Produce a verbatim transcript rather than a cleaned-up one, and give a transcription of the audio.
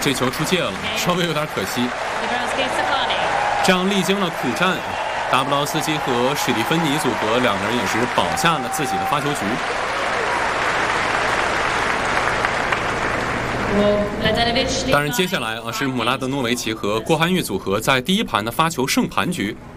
这球出界了，稍微有点可惜。这样历经了苦战，达布劳斯基和史蒂芬妮组合两个人也是保下了自己的发球局。当然，接下来啊是姆拉德诺维奇和郭涵玉组合在第一盘的发球胜盘局。